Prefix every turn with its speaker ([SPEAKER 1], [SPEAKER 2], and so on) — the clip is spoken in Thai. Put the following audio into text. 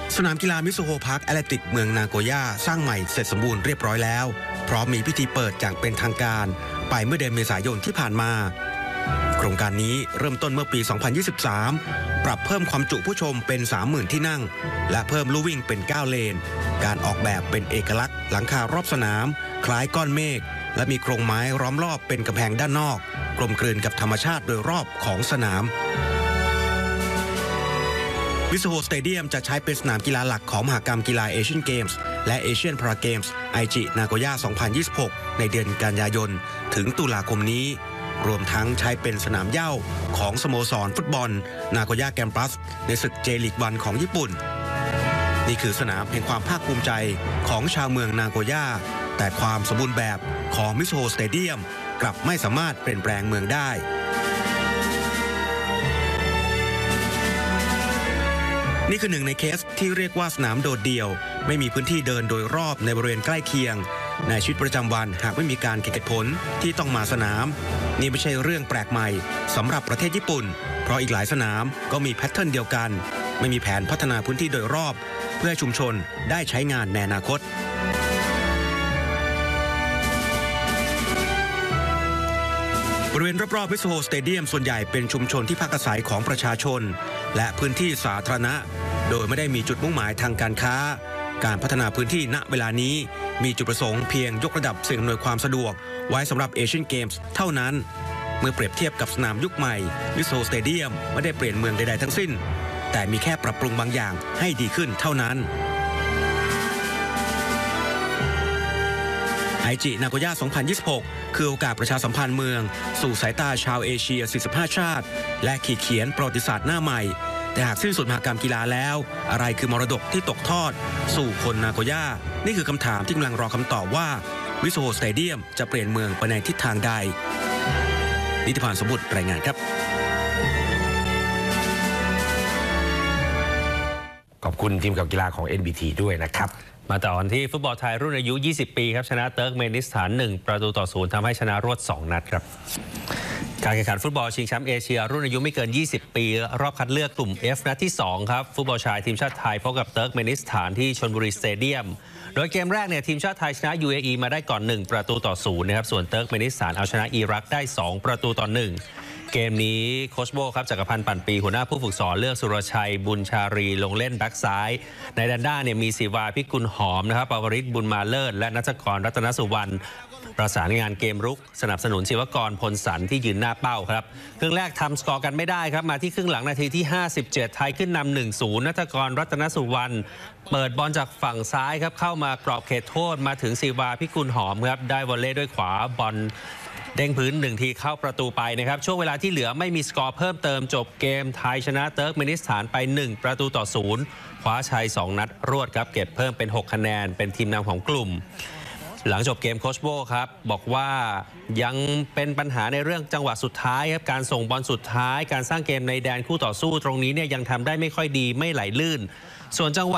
[SPEAKER 1] สนามกีฬามิซูโฮพาร์คแอตเลติกเมืองนาโกย่าสร้างใหม่เสร็จสมบูรณ์เรียบร้อยแล้วพร้อมมีพิธีเปิดอย่างเป็นทางการไปเมื่อเดือนเมษายนที่ผ่านมาโครงการนี้เริ่มต้นเมื่อปี 2023 ปรับเพิ่มความจุผู้ชมเป็น 30,000 ที่นั่งและเพิ่มลู่วิ่งเป็น 9 เลนการออกแบบเป็นเอกลักษณ์หลังคารอบสนามคล้ายก้อนเมฆและมีโครงไม้ล้อมรอบเป็นกำแพงด้านนอกกลมกลืนกับธรรมชาติโดยรอบของสนามมิซูโฮสเตเดียมจะใช้เป็นสนามกีฬาหลักของมหกรรมกีฬาเอเชียนเกมส์และเอเชียนพาราเกมส์ไอจินาโกย่า 2026 ในเดือนกันยายนถึงตุลาคมนี้รวมทั้งใช้เป็นสนามเหย้าของสโมสรฟุตบอลนาโกย่าแกมปัสในศึกเจลีกวันของญี่ปุ่นนี่คือสนามแห่งความภาคภูมิใจของชาวเมืองนาโกย่าแต่ความสมบูรณ์แบบของมิซูโฮสเตเดียมกลับไม่สามารถเปลี่ยนแปลงเมืองได้นี่คือหนึ่งในเคสที่เรียกว่าสนามโดดเดี่ยวไม่มีพื้นที่เดินโดยรอบในบริเวณใกล้เคียงในชีวิตประจำวันหากไม่มีการแข่งขันผลที่ต้องมาสนามนี่ไม่ใช่เรื่องแปลกใหม่สำหรับประเทศญี่ปุ่นเพราะอีกหลายสนามก็มีแพทเทิร์นเดียวกันไม่มีแผนพัฒนาพื้นที่โดยรอบเพื่อชุมชนได้ใช้งานในอนาคตบริเวณรอบๆมิซูโฮสเตเดียมส่วนใหญ่เป็นชุมชนที่พักอาศัยของประชาชนและพื้นที่สาธารณะโดยไม่ได้มีจุดมุ่งหมายทางการค้าการพัฒนาพื้นที่ณเวลานี้มีจุดประสงค์เพียงยกระดับสิ่งอำนวยความสะดวกไว้สำหรับเอเชียนเกมส์เท่านั้นเมื่อเปรียบเทียบกับสนามยุคใหม่มิซูโฮสเตเดียมไม่ได้เปลี่ยนเมืองใดๆทั้งสิ้นแต่มีแค่ปรับปรุงบางอย่างให้ดีขึ้นเท่านั้นไอจินาโกย่า 2026 คือโอกาสประชาสัมพันธ์เมืองสู่สายตาชาวเอเชีย 45 ชาติและขีดเขียนประวัติศาสตร์หน้าใหม่แต่หากสิ้นสุดมหกรรมกีฬาแล้วอะไรคือมรดกที่ตกทอดสู่คนนาโกย่านี่คือคำถามที่กำลังรอคำตอบว่ามิซูโฮสเตเดียมจะเปลี่ยนเมืองไปในทิศทางใดนิติพานสมบุตรรายงานครับ
[SPEAKER 2] ขอบคุณทีมข่าวกีฬาของ NBT ด้วยนะครับ
[SPEAKER 3] มาต่อกันที่ฟุตบอลไทยรุ่นอายุ 20 ปีครับชนะเติร์กเมนิสถาน 1-0 ทำให้ชนะรวด 2 นัดครับการแข่งขันฟุตบอลชิงแชมป์เอเชียรุ่นอายุไม่เกิน 20 ปีรอบคัดเลือกกลุ่ม F นัดที่ 2 ครับฟุตบอลชายทีมชาติไทยพบกับเติร์กเมนิสถานที่ชลบุรีสเตเดียมโดยเกมแรกเนี่ยทีมชาติไทยชนะ UAE มาได้ก่อน 1-0 นะครับส่วนเติร์กเมนิสถานเอาชนะอิรักได้ 2-1 เกมนี้โค้ชโบครับจักรพันธ์ปั่นปีหัวหน้าผู้ฝึกสอนเลือกสุรชัยบุญชารีลงเล่นแบ็กซ้ายในด้านหน้าเนี่ยมีศิวาพิกุลหอมนะครับปวริศบุญมาเลิศและณัฐกรรัตนสุวรรณประสานงานเกมรุกสนับสนุนศิวกรพลสันที่ยืนหน้าเป้าครับครึ่งแรกทำสกอร์กันไม่ได้ครับมาที่ครึ่งหลังนาทีที่ 57 ไทยขึ้นนำ 1-0 ณัฐกรรัตนสุวรรณเปิดบอลจากฝั่งซ้ายครับเข้ามากรอบเขตโทษมาถึงศิวาพิกุลหอมครับได้วอลเลย์ด้วยขวาบอลเด้งพื้น1 ทีเข้าประตูไปนะครับช่วงเวลาที่เหลือไม่มีสกอร์เพิ่มเติมจบเกมไทยชนะเติร์กเมนิสถานไป 1-0 คว้าชัย 2 นัดรวดครับเก็บเพิ่มเป็น 6 คะแนนเป็นทีมนำของกลุ่มหลังจบเกมโค้ชโบครับบอกว่ายังเป็นปัญหาในเรื่องจังหวะสุดท้ายครับการส่งบอลสุดท้ายการสร้างเกมในแดนคู่ต่อสู้ตรงนี้เนี่ยยังทำได้ไม่ค่อยดีไม่ไหลลื่นส่วนจังหวะ